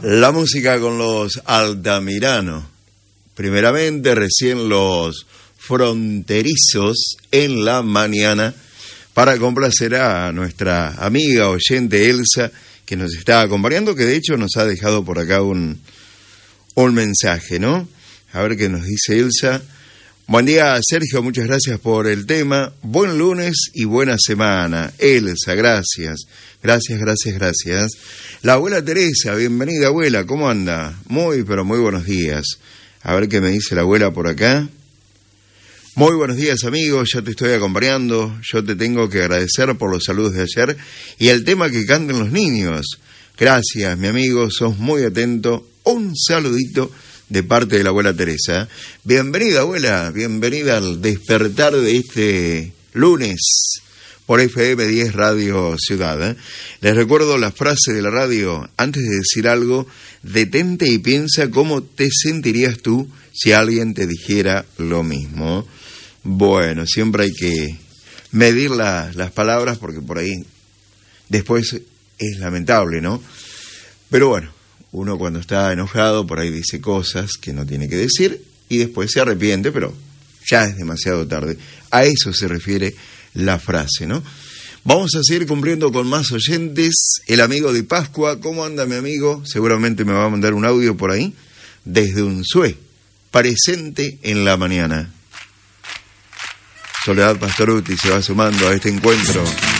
La música con los Altamirano. Primeramente, recién los Fronterizos en la mañana, para complacer a nuestra amiga oyente Elsa, que nos está acompañando, que de hecho nos ha dejado por acá un mensaje, ¿no? A ver qué nos dice Elsa. Buen día, Sergio, muchas gracias por el tema. Buen lunes y buena semana. Elsa, gracias. Gracias. La abuela Teresa, bienvenida, abuela, ¿cómo anda? Muy, pero muy buenos días. A ver qué me dice la abuela por acá. Muy buenos días, amigos, ya te estoy acompañando. Yo te tengo que agradecer por los saludos de ayer y el tema que canten los niños. Gracias, mi amigo, sos muy atento. Un saludito de parte de la abuela Teresa. Bienvenida, abuela, bienvenida al despertar de este lunes por FM 10 Radio Ciudad. Les recuerdo la frase de la radio: antes de decir algo, detente y piensa cómo te sentirías tú si alguien te dijera lo mismo. Bueno, siempre hay que medir las palabras, porque por ahí después es lamentable, ¿no? Pero bueno, uno cuando está enojado por ahí dice cosas que no tiene que decir y después se arrepiente, pero ya es demasiado tarde. A eso se refiere la frase, ¿no? Vamos a seguir cumpliendo con más oyentes. El amigo de Pascua, ¿cómo anda mi amigo? Seguramente me va a mandar un audio por ahí desde Unzué, presente en la mañana. Soledad Pastoruti se va sumando a este encuentro.